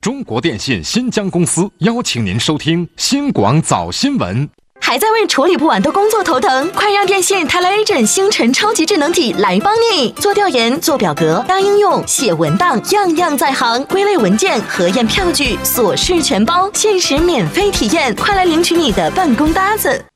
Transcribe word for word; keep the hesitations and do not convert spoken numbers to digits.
中国电信新疆公司邀请您收听新广早新闻。 还在为处理不完的工作头疼？快让电信 Telegent 星辰超级智能体来帮你！做调研、做表格、搭应用、写文档，样样在行；归类文件、核验票据，琐事全包，限时免费体验，快来领取你的办公搭子！